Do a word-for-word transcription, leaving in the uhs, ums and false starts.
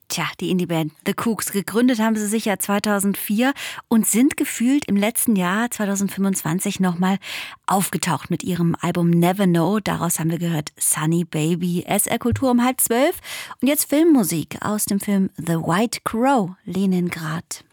Tja, die Indie-Band The Kooks. Gegründet haben sie sich ja zweitausendvier und sind gefühlt im letzten Jahr zweitausendfünfundzwanzig nochmal aufgetaucht mit ihrem Album Never Know. Daraus haben wir gehört Sunny Baby. S R Kultur um halb zwölf und jetzt Filmmusik aus dem Film The White Crow, Leningrad.